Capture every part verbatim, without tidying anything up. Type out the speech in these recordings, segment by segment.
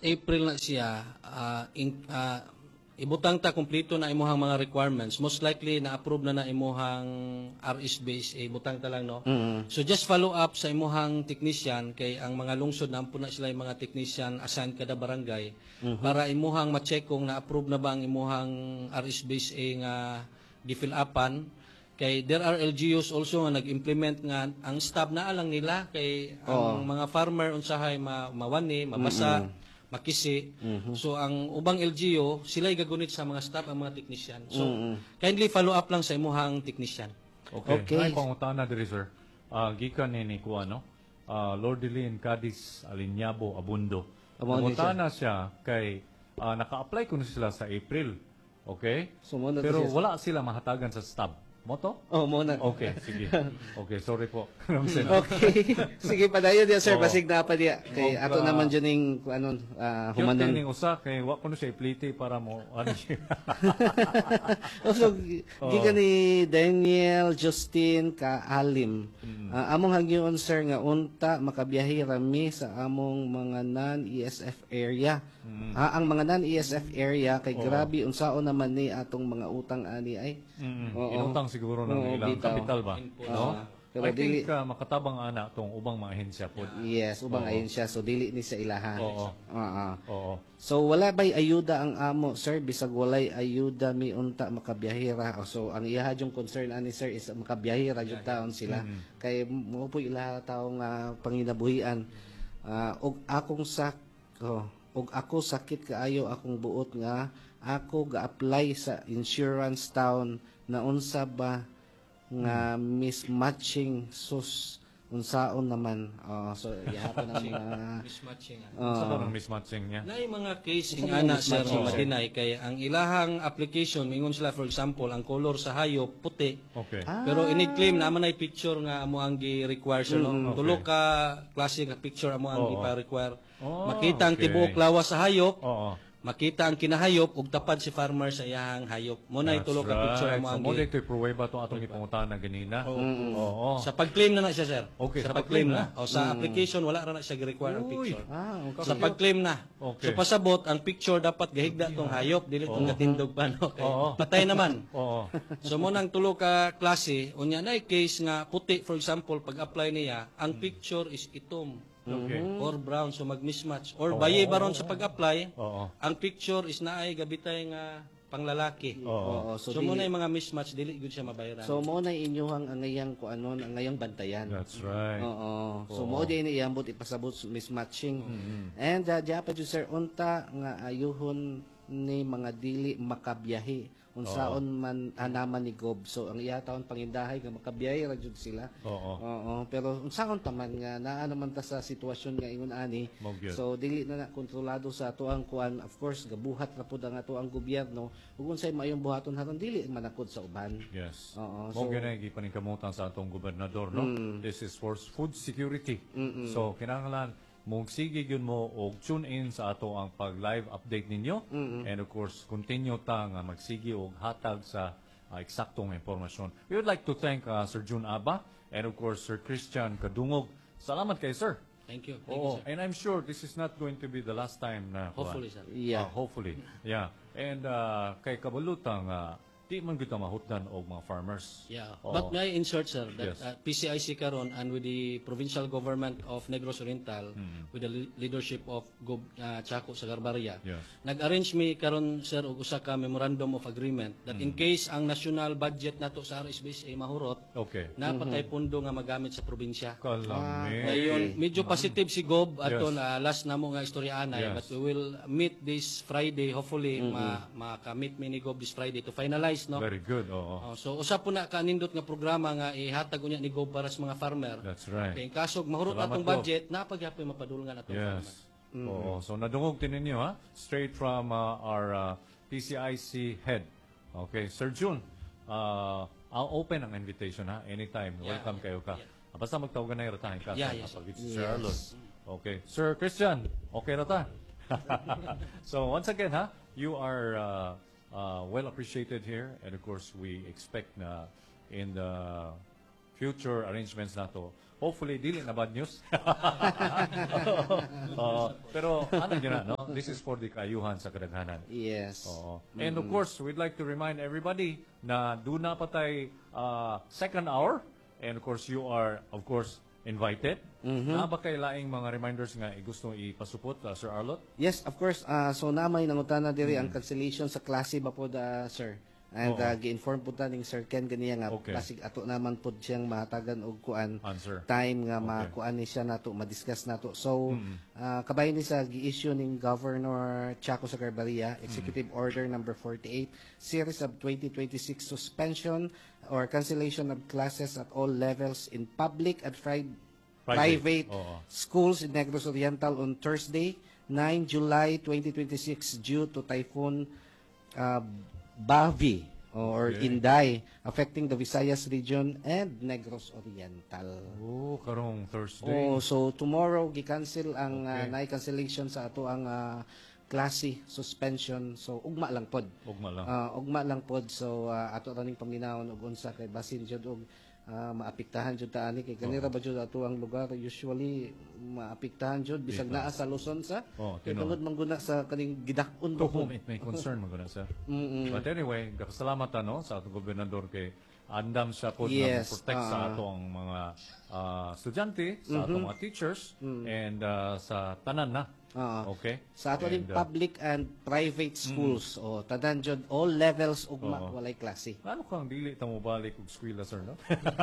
April na siya, ah, in, ah, ibutang ta kumpleto na imuhang mga requirements. Most likely na-approve na na imuhang R S base, eh, ibutang ta lang, no? Mm. So just follow up sa imuhang technician kay ang mga lungsod na na sila yung mga technician assigned kada barangay para imuhang ma-check kung na-approve na ba ang imuhang R S base eh, nga gi-fill upan. Kay there are L G Us also nga nag-implement nga ang staff na alang nila kay ang mga farmer unsahay ma mawani, mabasa, makisi. So ang ubang L G U sila gagunit sa mga staff ang mga technician. So kindly follow up lang sa imuhang technician. Okay. Okay. Ay, pangutana diri, sir. Ah, gikan ni ni kuha, no? Ah, Lord Dilin, Cadiz, Alinyabo, Abundo. Amo ni Pangutana siya kay ah, naka-apply kuno sila sa April. Okay? Sumunod Pero siya. wala sila mahatagan sa stub. Moto? Oh, muna. Okay, sige. Okay, sorry po. Okay. Sige, padayon dia, sir. Oo. Pasig na pa dia. Kay Og, ato ah, naman dyan yung, ano, ah, Yung humanon. tining usa kay wa kuno siya ipliti para mo ano siya. Also, gikan ni Daniel Justin Kaalim. Ah, among hangyon, sir, nga unta makabiyahe rami sa among mga non-E S F area. Ah, ang mga non-E S F area kay grabe unsaon naman ni atong mga utang ani ay. Mm. Oo. Inutang siguro ng Oo, ilang bitaw. kapital ba? No? Ah, pero I dili- think uh, makatabang ana tong ubang mga ahensya po. Yes, ubang ayon siya so dili ni sa ilaha. Oo. Oo. Oo. So wala bay ayuda ang amo, sir, bisag walay ayuda mi unta makabiyahira. So ang iha yung concern ani, sir, is makabiyahira jud taon sila. Kay mo po ila tawo nga panginabuhian. Ah, og akong sak oh, og ako sakit kaayo akong buot nga ako ga-apply sa insurance town na unsa ba nga mismatching sus unsaon naman. Oh, so ihapon ang mga Mismatching. Sa ba ng mismatching niya? Na yung mga case ng ana sir nga madinay kay ang ilahang application mingon sila for example ang color sa hayop puti. Okay. Pero ini-claim na manay picture nga amo ang gi-require so no. Tulo ka klase nga picture amo ang Oo. ipa-require. Oh, Makita ang okay. tibuok lawas sa hayop, Oo. makita ang kinahayop ug tapad si farmer sa iyang hayop. Mo na tulo ka picture amo So, ang mo gi- dito pruweba to atong ipangutan na ganina. Oo. sa pag-claim na na siya sir. Okay, sa sa pag-claim pag-claim na. O sa application wala ra na siya gi-require ang Uy. picture. Ah, okay. Sa pag-claim na. Okay. So pasabot ang picture dapat gahigda tong hayop dili tong gatindog pa no. Kay Oo. patay naman. Oo. So mo nang tulo ka klase unya na case nga puti for example pag apply niya ang picture is itom Okay. or brown so mag-mismatch or baye baron sa pag-apply Oo. ang picture is naay gabitay nga panglalaki. Oo, Oo. so, So mo na dili- yung mga mismatch dili gud siya mabayaran. so mo na inyuhang ang ngayang kuanon ang ngayang bantayan. That's right. Oo. So mo din iambot ipasabot sa mismatching. And uh, diya pa jud, sir, unta nga ayuhon ni mga dili makabiyahe unsaon man anaman ni Gob. So ang iya taon pangindahay nga makabiyahe ra jud sila. Oo. Oo, pero unsaon ta man nga naa naman ta sa sitwasyon nga ingon ani. Mao gyud. So dili na na kontrolado sa ato ang kuan, of course gabuhat ra pud ang ato ang gobyerno ug unsay maayong buhaton haron dili manakod sa uban. Yes. Oo, Mo so- gyud gipaningkamutan sa atong gobernador, no? This is for food security. So kinahanglan mong sige yun mo og tune in sa ato ang pag live update ninyo and of course continue ta nga magsige og hatag sa uh, eksaktong impormasyon. We would like to thank uh, Sir June Aba and of course Sir Christian Kadungog. Salamat kay Sir. Thank you. Thank you, Oo, sir. and I'm sure this is not going to be the last time na Hopefully sir. Yeah. Ah, hopefully. Yeah. And uh, kay kabulutang uh, di man kita mahutdan og mga farmers. Yeah. Oo. But may I insert, sir, that Yes. uh, P C I C karon and with the provincial government of Negros Oriental, with the le- leadership of Gob uh, Chaco Sagarbaria, Yes. nag-arrange mi karon, sir, og usa ka memorandum of agreement that in case ang national budget nato sa R S B S ay mahurot, Okay. napatay pundo nga magamit sa probinsya. Kalami. Ngayon, medyo positive si Gob ato Yes. na last na mo nga istoryaanay, Yes. but we will meet this Friday, hopefully ma makamit mi ni Gob this Friday to finalize, no? Very good. Oo. Oh, so usa po na kanindot nga programa nga ihatag unya ni Gob para sa mga farmer. That's right. Kay kasog mahurot Salamat, atong Gob. budget, napagyapoy mapadulngan atong farmer. Yes. Oo. So nadungog din ninyo ha. Straight from uh, our uh, P C I C head. Okay, Sir June. Uh, I'll open ang invitation ha. Anytime. Yeah. Welcome kayo ka. Ah, basta magtawagan na iratahin ka Yeah, sa yes, kapag si Sir Arlon. Okay. Sir Christian, okay rata. So once again ha, you are uh, uh, well appreciated here and of course we expect na in the future arrangements nato. Hopefully, dili na bad news. uh, pero ano yun na, no? This is for the kaayuhan sa kadaghanan. Yes. Oo. And of course, we'd like to remind everybody na do na patay uh, second hour. And of course, you are, of course, invited. Na ba kay laing mga reminders nga eh, gusto ipasupot, uh, Sir Arlot? Yes, of course. Uh, so namay nangutana diri ang cancellation sa klase ba po da, sir? And Oo. uh, gi-inform po ta ning Sir Ken ganiya nga Okay. kasi ato naman po siyang mahatagan og kuan Answer. time nga Okay. makuan ni siya nato ma-discuss nato. So uh, kabay ni sa gi-issue ning Governor Chaco Sagarbaria Executive Order number forty-eight series of twenty twenty-six suspension or cancellation of classes at all levels in public and pri- Private. private Oo. schools in Negros Oriental on Thursday, nine July twenty twenty-six due to Typhoon uh, Bavi or Okay. Inday affecting the Visayas region and Negros Oriental. Oh, karong Thursday. Oh, so tomorrow gi-cancel ang Okay. uh, na cancellation sa ato ang uh, klase suspension. So ugma lang pod. Ugma lang. Ah, ugma lang pod. So uh, ato ra ning paminawon og unsa kay basin jud og ah, maapektahan jud ta ani kay kanira ba jud ato ang lugar usually maapektahan jud bisag naa sa Luzon sa Oo, kay tinuod. tungod mangguna sa kaning gidak-on To ba whom it may concern, maguna sir. Mm-mm. But anyway, kakasalamat ano, sa atong gobernador kay andam siya po Yes, na protect sa ah. atong mga ah, estudyante, sa atong mga teachers, and ah, sa tanan na. Oo. Okay? Sa ato ning And, ah, public and private schools o tanan jud all levels ugma Oo. walay klase. ano kang dili ta mo balik og eskwela sir, no?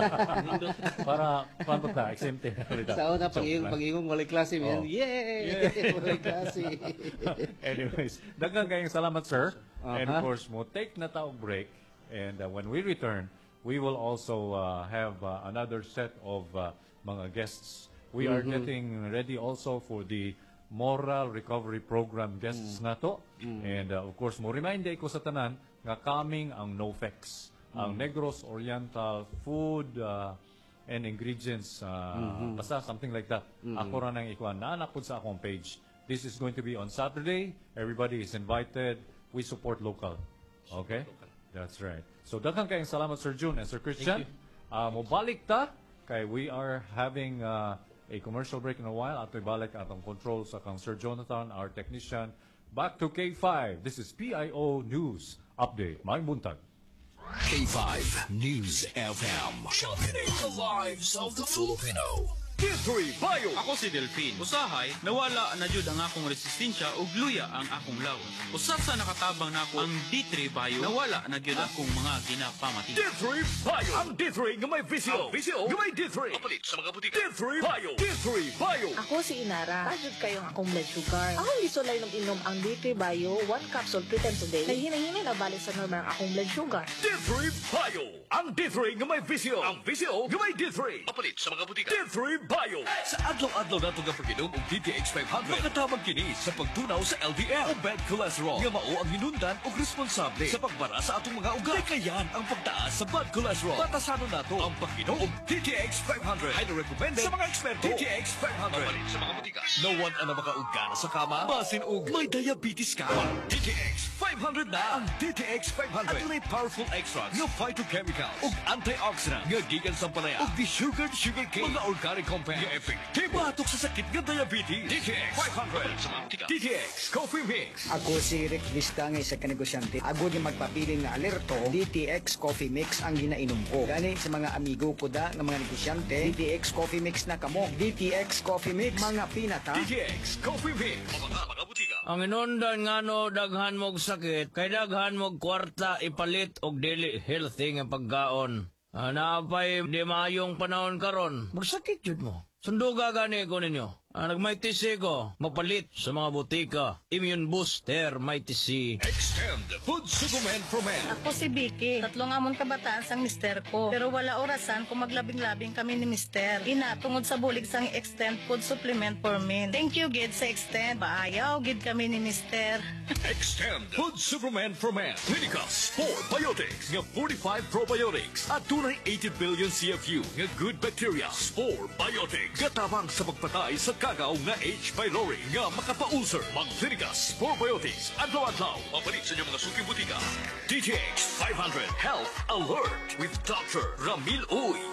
Para paano ta exempted. Sa una pag-ingong pag-ingong walay klase Oo. man. Yay! walay klase. Anyways, daghang kayong salamat, sir. And of Aha. course, mo take na taog break. And uh, when we return, we will also uh, have uh, another set of uh, mga guests. We are getting ready also for the Moral Recovery Program guests nato. And uh, of course, mo remind ko sa tanan nga coming ang NoFX, ang Negros Oriental Food uh, and Ingredients, uh, basta something like that. Ako ra nang ikuan na anak sa akong page. This is going to be on Saturday. Everybody is invited. We support local. Okay? That's right. So daghang kayong salamat Sir June and Sir Christian. Uh, mobalik ta kay we are having uh, a commercial break in a while. Ato ibalik atong control sa kang Sir Jonathan, our technician. Back to K five. This is P I O News Update. Maayong buntag. K five News F M. Championing the lives of the Filipino. D three Bio. Ako si Delphine. Usahay, nawala na jud ang akong resistensya ug luya ang akong lawas. Usa sa nakatabang nako ang D three Bio, nawala na jud akong mga ginapamati. D three Bio. Ang D three nga may visio. Ang visio nga may D three. Papalit sa mga butika. D three Bio. D three Bio. Ako si Inara. Tajud kayong akong blood sugar. Ako gisulay ng inom ang D three Bio, one capsule three times a day. Kay hinahinay na balik sa normal ang akong blood sugar. D three Bio. Ang D three nga may visio. Ang visio nga may D three. Papalit sa mga butika. D three Bio. Sa adlaw-adlaw nato nga pag-inom og D T X five hundred. Makatabang kini sa pagtunaw sa L D L o bad cholesterol. Nga mao ang hinundan og responsable sa pagbara sa atong mga ugat. Kayan ang pagtaas sa bad cholesterol. Batasano nato ang pag-inom og D T X five hundred. Highly recommended sa mga eksperto. D T X five hundred. Papalit sa mga butika. No one ang makaugana sa kama. Basin og may diabetes ka. D T X five hundred na ang D T X five hundred. At may powerful extracts nga phytochemicals ug antioxidant nga gikan sa palaya ug desugared sugar cane. Mga organic compounds nga effective batok sa sakit nga diabetes. D T X five hundred. D T X Coffee Mix. Ako si Rick Vistangay sa kanegosyante. Ako din magpapiling na alerto, D T X Coffee Mix ang ginainom ko. Gani sa mga amigo ko da ng mga negosyante, D T X Coffee Mix na kamo. D T X Coffee Mix, mga pinata. D T X Coffee Mix. Mga mga butika. Ang inundan nga no, daghan mog sakit, kay daghan mog kwarta ipalit og dili healthy nga pagkaon. Ah, naapay di maayong panahon karon, magsakit jud mo. Sunduga gani ko ninyo. Ah, nagmaitisi ko, mapalit sa mga butika. Immune Booster, Maitisi. Extend Food Supplement from Men. Ako si Vicky. Tatlong amon kabataan sang mister ko. Pero wala orasan kung maglabing-labing kami ni mister. Ina, tungod sa bulig sang Extend Food Supplement for Men. Thank you, Gid, sa Extend. Paayaw, Gid kami ni mister. Extend Food Supplement from Men. Clinicals for Biotics nga forty-five probiotics at tunay eighty billion C F U nga good bacteria. Spore Biotics gatabang sa pagpatay sa kagaw nga H. pylori nga makapaulcer. Mga Clinicals for Biotics adlaw-adlaw mapalit sa inyong mga suking butika. D T X five hundred Health Alert with Doctor Ramil Uy.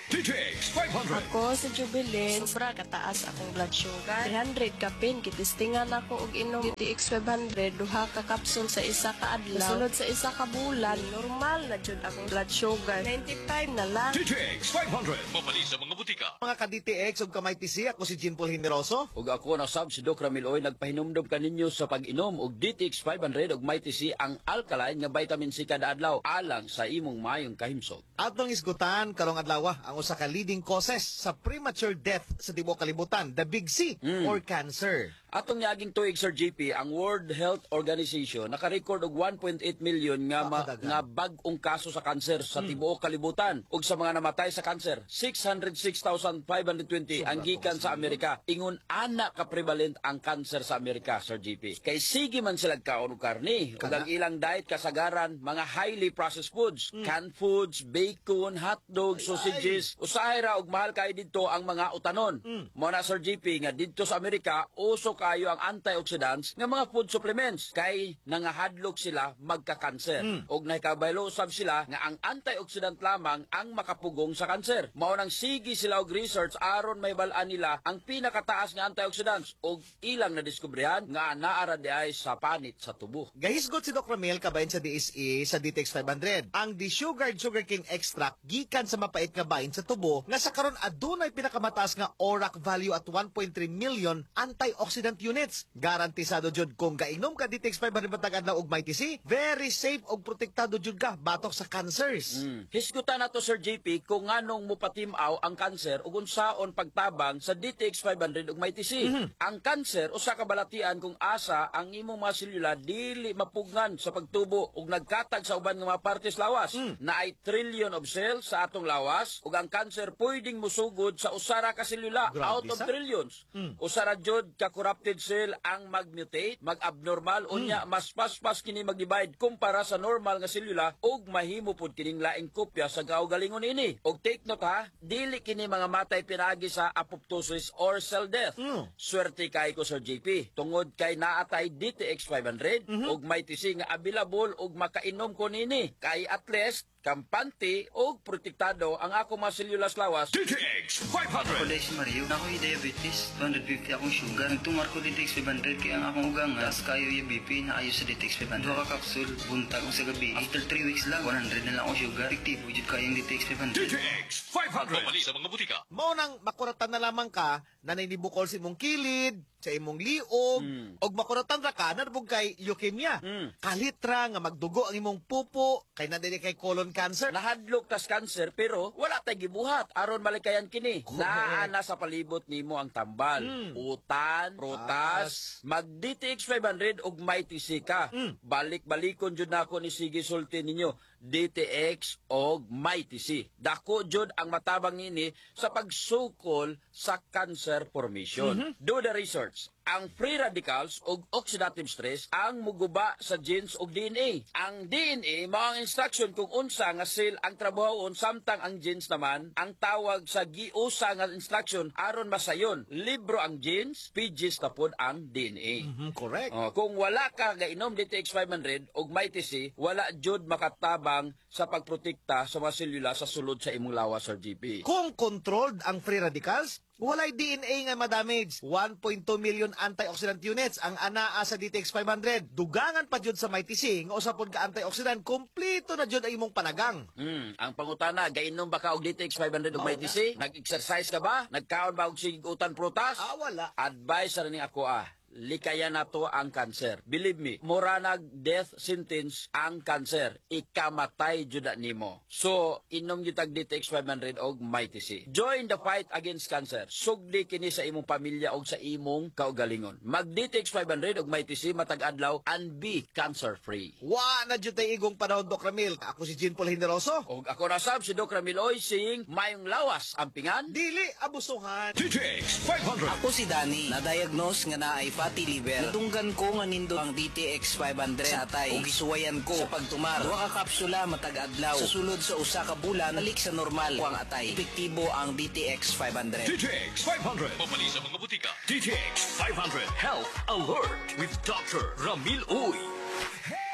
D T X five hundred. Ako sa Jubilee, sobra kataas akong blood sugar. three hundred kapin, kitistingan ako og inom D T X five hundred, duha ka kapsul sa isa ka adlaw. Sulod sa isa ka bulan, normal na jud akong blood sugar. ninety-five na lang. D T X five hundred. Mabali sa mga butika. Mga ka-D T X ug kamay T C, ako si Jean Paul Generoso. Ug ako na sab si Doc Ramil Oy nagpahinumdom kaninyo sa pag-inom og D T X five hundred ug Mighty C ang alkaline nga vitamin C kada adlaw alang sa imong mayong kahimsog. Atong isgutan karong adlaw ang usa ka leading causes sa premature death sa tibuok kalibutan, the big C or cancer. Atong niaging tuig Sir G P, ang World Health Organization naka-record og one point eight million nga ma, Pakadagan. nga bag-ong kaso sa kanser sa tibuok kalibutan ug sa mga namatay sa kanser six hundred six thousand five hundred twenty ang gikan sa Amerika. Ingon ana ka prevalent ang kanser sa Amerika Sir G P. Kay sige man sila kaon og karne ug ang ilang diet kasagaran mga highly processed foods, canned foods, bacon, hotdog, sausages. Usahay ra og mahal kay didto ang mga utanon. Mo na Sir G P nga didto sa Amerika uso kayo ang antioxidants nga mga food supplements kay nangahadlok sila magka-kanser. Og nahikabaylo usab sila nga ang antioxidant lamang ang makapugong sa kanser. Mao nang sige sila og research aron may bal-an nila ang pinakataas nga antioxidants og ilang nadiskubrihan nga naara di ay sa panit sa tubo. Gahisgot si Doc Ramil kabayan sa D S E sa D T X five hundred. Ang desugared sugarcane extract gikan sa mapait nga bahin sa tubo nga sa karon adunay pinakamataas nga O R A C value at one point three million antioxidant units. Garantisado jud kung gainom ka D T X five hundred matag adlaw og Mighty C, very safe og protektado jud ka batok sa cancers. Mm. Hisgutan nato Sir J P kung nganong mupatimaw ang kanser ug unsaon pagtabang sa D T X five hundred ug Mighty C. Ang kanser usa ka balatian kung asa ang imong mga selula dili mapugnan sa pagtubo ug nagkatag sa uban nga mga partes lawas. Na ay trillion of cells sa atong lawas ug ang kanser pwedeng musugod sa usara ka selula Grabe out of sa? trillions. Usara jud ka corrupted cell ang mag-mutate, mag-abnormal unya mas paspas kini mag-divide kumpara sa normal nga selula ug mahimo pud kining laing kopya sa kaugalingon ini. Og take note ha, dili kini mga matay pinagi sa apoptosis or cell death. Swerte kay ko Sir J P tungod kay naatay D T X five hundred ug Mighty C nga available ug makainom ko nini kay at least kampante o protektado ang ako mga selula sa lawas. D T X five hundred. Ako si Mario, ako yung diabetes, two hundred fifty akong sugar. Nagtumar ko D T X five hundred kaya ang akong ugang tas kayo yung B P na ayos sa D T X five hundred. Dua ka kapsul, buntag ko sa gabi. After three weeks lang, one hundred na lang akong sugar. Efektibo, jud kayo yung D T X five hundred. D T X five hundred. Mabali sa mga butika. Mao nang makuratan na lamang ka na nainibukol sa imong kilid, sa imong liog, og makuratan ra ka na bug kay leukemia. Kalitra nga magdugo ang imong pupo kay nadili kay colon cancer. Nahadlok tas cancer pero wala tay gibuhat aron malikayan kini. Naa na sa palibot nimo ang tambal, utan, prutas, mag D T X five hundred ug Mighty C ka. Balik-balikon jud nako ni sige sulti ninyo D T X og Mighty C. Dako jud ang matabang nini sa pagsukol sa cancer formation. Do the research. Ang free radicals o oxidative stress ang muguba sa genes o D N A. Ang D N A mao ang instruction kung unsa nga cell ang trabahoon samtang ang genes naman ang tawag sa giusa nga instruction aron masayon. Libro ang genes, pages tapod ang D N A. Correct. Oh, kung wala ka gainom D T X five hundred og Mighty C, wala jud makatabang sa pagprotekta sa mga selula sa sulod sa imong lawas Sir G P. Kung controlled ang free radicals, walay D N A nga ma-damage. one point two million antioxidant units ang anaa sa D T X five hundred. Dugangan pa jud sa Mighty C nga usapon ka antioxidant, kompleto na jud ang imong panagang. Hmm, ang pangutana, gainom ba ka og D T X five hundred og Mighty C? Nag-exercise ka ba? Nagkaon ba og sigutan prutas? Ah, wala. Advice ra ni ako ah. Likayan na to ang cancer. Believe me, mura nag death sentence ang cancer. Ikamatay jud nimo. So, inom gyud tag D T X five hundred og Mighty C. Join the fight against cancer. Sugdi kini sa imong pamilya og sa imong kaugalingon. Mag D T X five hundred og Mighty C matag adlaw and be cancer free. Wa na jud tay igong panahon, Doc Ramil. Ako si Jean Paul Generoso. Og ako na sab si Doc Ramil Oy sing mayong lawas ang pingan. Dili abusuhan. D T X five hundred. Ako si Danny, na-diagnose nga naay fatty liver. Natunggan ko nga nindo ang D T X five hundred sa atay. O gisuwayan ko sa pagtumar. Duha ka kapsula matag adlaw. Sa sulod sa usa ka bulan, nalik sa normal ko ang atay. Epektibo ang D T X five hundred. D T X five hundred. Mabali sa mga butika. D T X five hundred. Health Alert with Doctor Ramil Uy.